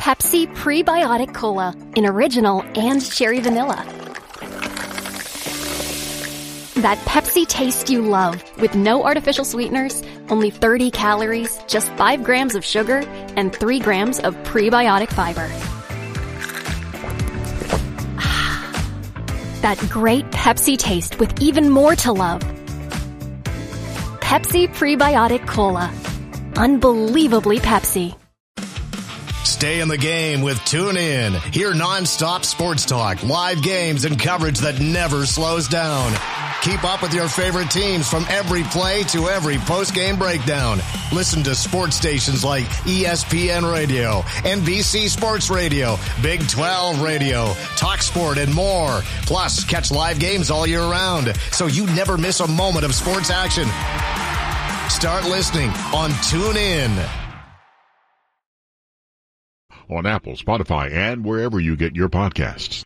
Pepsi Prebiotic Cola in original and cherry vanilla. That Pepsi taste you love with no artificial sweeteners, only 30 calories, just 5 grams of sugar, and 3 grams of prebiotic fiber. That great Pepsi taste with even more to love. Pepsi Prebiotic Cola. Unbelievably Pepsi. Stay in the game with TuneIn. Hear nonstop sports talk, live games, and coverage that never slows down. Keep up with your favorite teams from every play to every post-game breakdown. Listen to sports stations like ESPN Radio, NBC Sports Radio, Big 12 Radio, TalkSport, and more. Plus, catch live games all year round, so you never miss a moment of sports action. Start listening on TuneIn. On Apple, Spotify, and wherever you get your podcasts.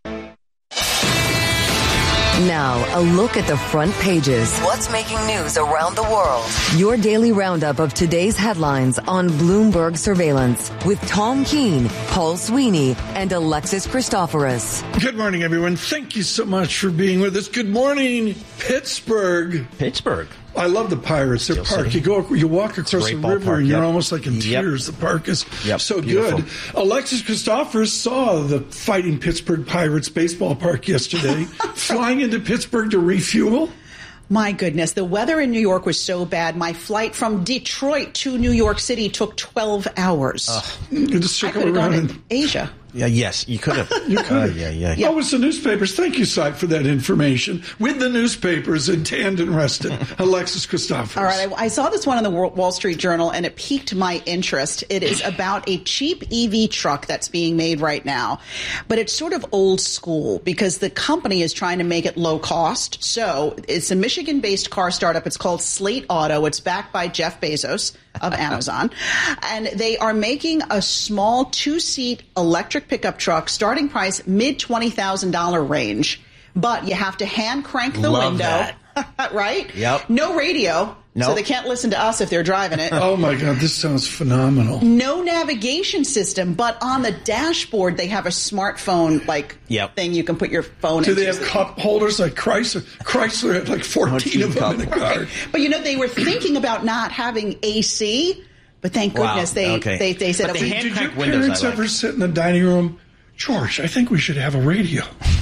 Now, a look at the front pages. What's making news around the world? Your daily roundup of today's headlines on Bloomberg Surveillance with Tom Keene, Paul Sweeney, and Alexis Christoforous. Good morning, everyone. Thank you so much for being with us. Good morning, Pittsburgh. Pittsburgh. I love the Pirates. Their park. You walk across the river and you're almost like in tears. The park is so beautiful. good. Alexis Christoforous saw the Fighting Pittsburgh Pirates baseball park yesterday, flying into Pittsburgh to refuel. My goodness, the weather in New York was so bad. My flight from Detroit to New York City took 12 hours. You just I circle could have around gone in to Asia. Yeah, yes, you could have. You could have. Yeah. Oh, it's the newspapers. Thank you, Cy, for that information. With the newspapers in Tandon Reston, Alexis Christoforous. All right, I saw this one in the Wall Street Journal, and it piqued my interest. It is about a cheap EV truck that's being made right now, but it's sort of old school because the company is trying to make it low cost. So it's a Michigan-based car startup. It's called Slate Auto. It's backed by Jeff Bezos of Amazon, and they are making a small 2-seat electric pickup truck, starting price mid-$20,000 range, but you have to hand crank the window, right? Yep. No radio, Nope. so they can't listen to us if they're driving it. Oh, my God, this sounds phenomenal. No navigation system, but on the dashboard they have a smartphone thing you can put your phone Do into. they have cup holders like Chrysler? Chrysler had like 14 of them in the car. Right. But, they were thinking about not having AC, but thank goodness they said, But okay. Did your parents ever sit in the dining room? George, I think we should have a radio.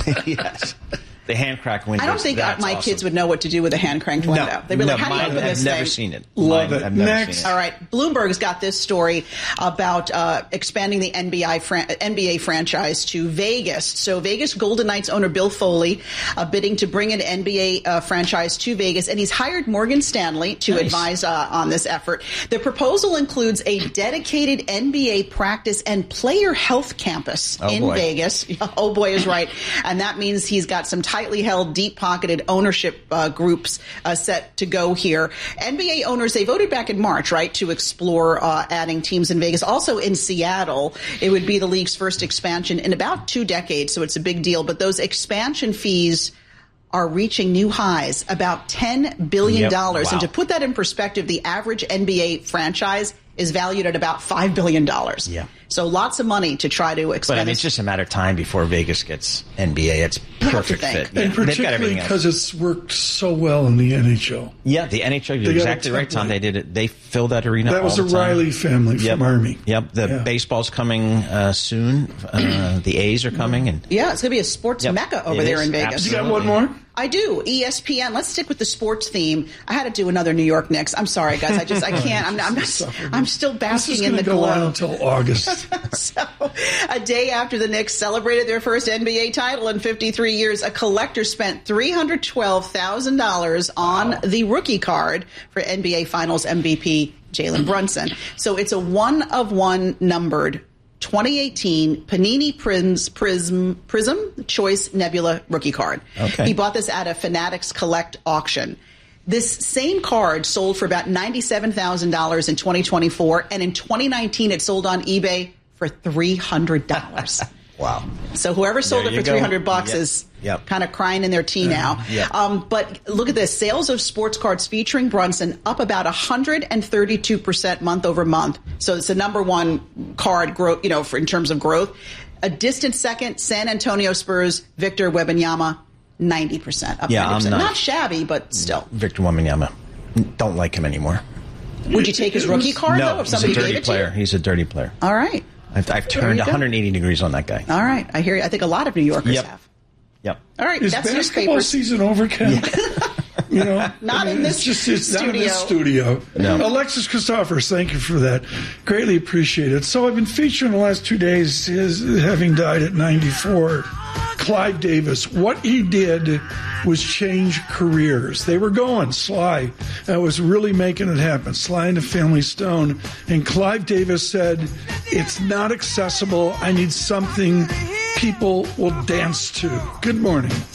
Yes. The hand crank windows. I don't think my kids would know what to do with a hand cranked window. They'd be like, how do you open this thing? I've never seen it. Love it. I've never Next. seen it. All right. Bloomberg's got this story about expanding the NBA franchise to Vegas. So Vegas Golden Knights owner Bill Foley bidding to bring an NBA franchise to Vegas, and he's hired Morgan Stanley to advise on this effort. The proposal includes a dedicated NBA practice and player health campus in Vegas. Oh, boy, is right. And that means he's got some tightly held, deep-pocketed ownership groups set to go here. NBA owners, they voted back in March, right, to explore adding teams in Vegas. Also in Seattle, it would be the league's first expansion in about 2 decades, so it's a big deal. But those expansion fees are reaching new highs, about $10 billion. Wow. And to put that in perspective, the average NBA franchise is valued at about $5 billion. Yeah. So lots of money to try to expand. But it's just a matter of time before Vegas gets NBA. It's perfect fit. And particularly because it's worked so well in the NHL. Yeah, the NHL, you're exactly right, Tom. They did it. They filled that arena all the time. That was the Riley family from Army. Yep. The baseball's coming soon. The A's are coming. And yeah, it's going to be a sports mecca over there in Vegas. You got one more? I do. ESPN. Let's stick with the sports theme. I had to do another New York Knicks. I'm sorry, guys. I can't. I'm still basking in the glow. This is going to go on until August. So, a day after the Knicks celebrated their first NBA title in 53 years, a collector spent $312,000 on the rookie card for NBA Finals MVP Jalen Brunson. So it's a one-of-one numbered 2018 Panini Prism Choice Nebula rookie card. Okay. He bought this at a Fanatics Collect auction. This same card sold for about $97,000 in 2024, and in 2019 it sold on eBay for $300. Wow. So whoever sold it for $300 is kind of crying in their tea now. But look at this. Sales of sports cards featuring Brunson up about 132% month over month. So it's the number one card growth, in terms of growth. A distant second, San Antonio Spurs, Victor Wembanyama, 90%. Up 90%. Not shabby, but still. Victor Wembanyama. Don't like him anymore. Would you take his rookie card, though, if somebody gave it player. to you? He's a dirty player. All right. I've turned 180 degrees on that guy. All right. I hear you. I think a lot of New Yorkers have. Yep. All right. Is that's basketball newspapers. season over, Ken? Not in this studio. It's not in this studio. No. Alexis Christophers, thank you for that. Greatly appreciate it. So I've been featuring the last 2 days his having died at 94. Clive Davis. What he did was change careers. They were going. Sly was really making it happen. Sly and the Family Stone. And Clive Davis said, it's not accessible. I need something people will dance to. Good morning.